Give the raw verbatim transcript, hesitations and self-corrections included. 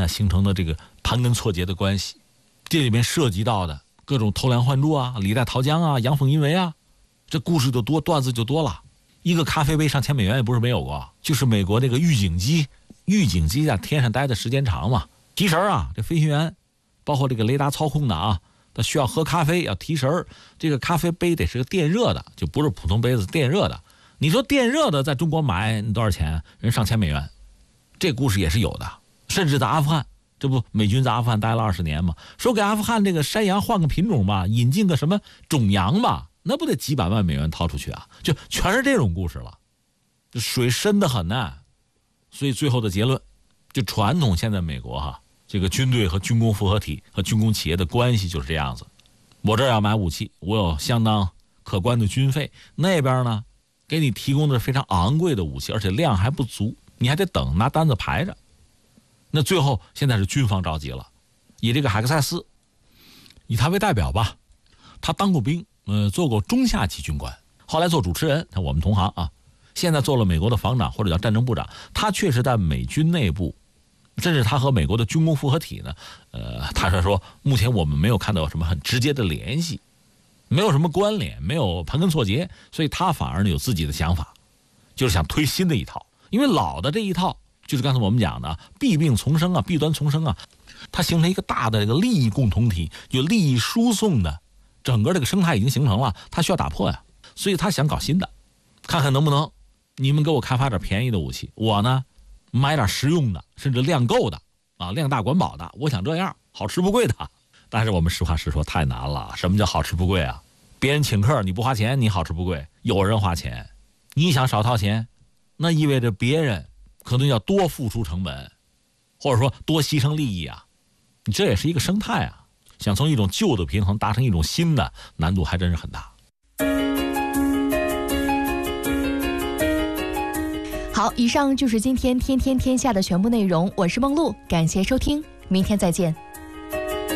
啊形成的这个盘根错节的关系，这里面涉及到的各种偷梁换柱啊、李代桃僵啊、阳奉阴违啊，这故事就多，段子就多了。一个咖啡杯上千美元也不是没有过，就是美国那个预警机，预警机在天上待的时间长嘛，提神啊，这飞行员包括这个雷达操控的啊，他需要喝咖啡要提神，这个咖啡杯得是个电热的，就不是普通杯子，电热的。你说电热的在中国买多少钱？人上千美元，这故事也是有的。甚至在阿富汗，这不美军在阿富汗待了二十年吗？说给阿富汗这个山羊换个品种吧，引进个什么种羊吧，那不得几百万美元掏出去啊？就全是这种故事了，水深得很呐。所以最后的结论，就传统现在美国哈，这个军队和军工复合体和军工企业的关系就是这样子。我这儿要买武器，我有相当可观的军费，那边呢给你提供的是非常昂贵的武器，而且量还不足，你还得等拿单子排着。那最后现在是军方着急了，以这个海克塞斯，以他为代表吧，他当过兵，呃，做过中下级军官，后来做主持人，他我们同行啊，现在做了美国的防长或者叫战争部长。他确实在美军内部，甚至他和美国的军工复合体呢，呃，他是说目前我们没有看到什么很直接的联系，没有什么关联，没有盘根错节，所以他反而呢有自己的想法，就是想推新的一套。因为老的这一套就是刚才我们讲的弊病丛生啊，弊端丛生啊，它形成一个大的这个利益共同体，有利益输送的整个这个生态已经形成了，它需要打破呀，所以他想搞新的，看看能不能你们给我开发点便宜的武器，我呢买点实用的，甚至量够的啊，量大管饱的，我想这样好吃不贵的。但是我们实话实说，太难了。什么叫好吃不贵啊？别人请客你不花钱，你好吃不贵；有人花钱，你想少掏钱，那意味着别人可能要多付出成本，或者说多牺牲利益啊。你这也是一个生态啊。想从一种旧的平衡达成一种新的，难度还真是很大。 好，以上就是今天天天天下的全部内容，我是梦露，感谢收听，明天再见。